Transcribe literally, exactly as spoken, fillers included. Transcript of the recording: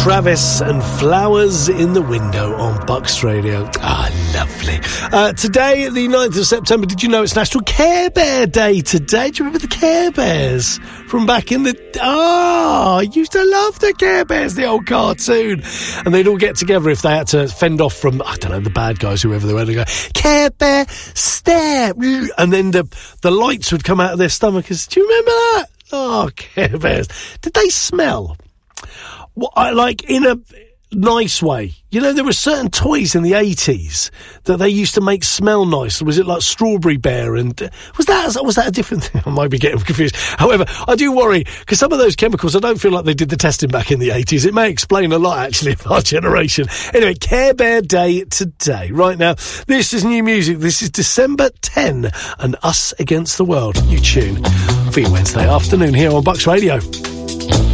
Travis and Flowers in the Window on Bucks Radio. Ah, lovely. Uh, today, the ninth of September, did you know it's National Care Bear Day today? Do you remember the Care Bears from back in the... Oh, I used to love the Care Bears, the old cartoon. And they'd all get together if they had to fend off from, I don't know, the bad guys, whoever they were. They'd go, Care Bear, stare. And then the, the lights would come out of their stomachs. Do you remember that? Oh, Care Bears. Did they smell? Well, I, like, in a nice way. You know, there were certain toys in the eighties that they used to make smell nice. Was it like Strawberry Bear? And uh, was that was that a different thing? I might be getting confused. However, I do worry, because some of those chemicals, I don't feel like they did the testing back in the eighties. It may explain a lot, actually, of our generation. Anyway, Care Bear Day today. Right now, this is new music. This is December tenth and Us Against the World. You tune for your Wednesday afternoon here on Bucks Radio.